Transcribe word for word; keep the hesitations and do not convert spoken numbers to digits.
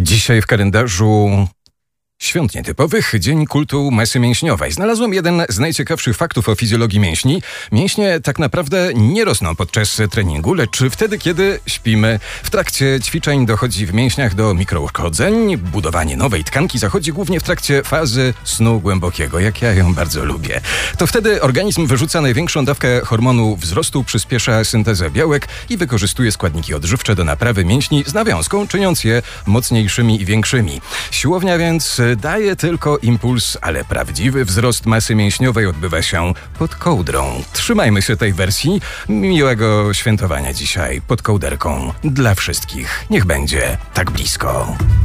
Dzisiaj w kalendarzu świąt nietypowych, Dzień Kultu Masy Mięśniowej. Znalazłem jeden z najciekawszych faktów o fizjologii mięśni. Mięśnie tak naprawdę nie rosną podczas treningu, lecz wtedy, kiedy śpimy. W trakcie ćwiczeń dochodzi w mięśniach do mikrouszkodzeń. Budowanie nowej tkanki zachodzi głównie w trakcie fazy snu głębokiego, jak ja ją bardzo lubię. To wtedy organizm wyrzuca największą dawkę hormonu wzrostu, przyspiesza syntezę białek i wykorzystuje składniki odżywcze do naprawy mięśni z nawiązką, czyniąc je mocniejszymi i większymi. Siłownia więc daje tylko impuls, ale prawdziwy wzrost masy mięśniowej odbywa się pod kołdrą. Trzymajmy się tej wersji. Miłego świętowania dzisiaj pod kołderką dla wszystkich. Niech będzie tak blisko.